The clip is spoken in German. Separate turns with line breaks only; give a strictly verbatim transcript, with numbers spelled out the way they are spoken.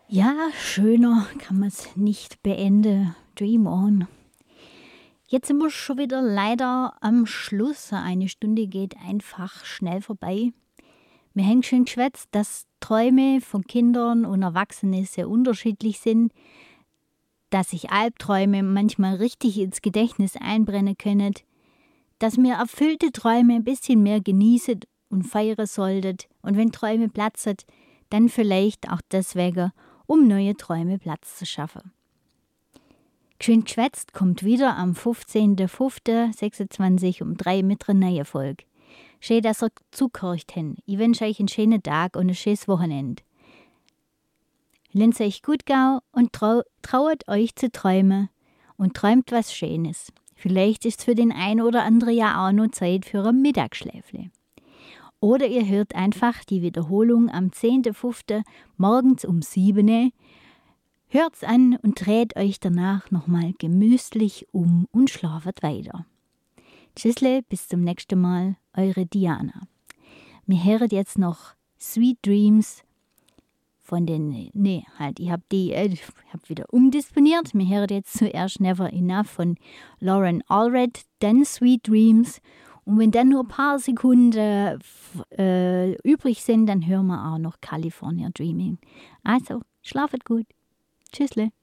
Ja, schöner kann man es nicht beenden. Dream on. Jetzt sind wir schon wieder leider am Schluss. Eine Stunde geht einfach schnell vorbei. Wir haben schon geschwätzt, dass Träume von Kindern und Erwachsenen sehr unterschiedlich sind, dass sich Albträume manchmal richtig ins Gedächtnis einbrennen können, dass wir erfüllte Träume ein bisschen mehr genießen und feiern sollten und wenn Träume platzen, dann vielleicht auch deswegen, um neue Träume Platz zu schaffen. Geschwind geschwätzt kommt wieder am fünfzehnten fünften sechsundzwanzig um drei mit einer neuen Folge. Schön, dass ihr zugehört habt. Ich wünsche euch einen schönen Tag und ein schönes Wochenende. Lasst euch gut gehen und trau trauert euch zu träumen und träumt was Schönes. Vielleicht ist es für den einen oder anderen ja auch noch Zeit für ein Mittagsschläfle. Oder ihr hört einfach die Wiederholung am zehnten fünften morgens um sieben Uhr. Hört's an und dreht euch danach nochmal gemütlich um und schlafet weiter. Tschüssle, bis zum nächsten Mal, eure Diana. Wir hören jetzt noch Sweet Dreams von den, nee, halt, ich hab die, äh, ich hab wieder umdisponiert. Wir hören jetzt zuerst Never Enough von Lauren Allred, dann Sweet Dreams. Und wenn dann nur ein paar Sekunden äh, übrig sind, dann hören wir auch noch California Dreaming. Also, schlafet gut. Tschüssle.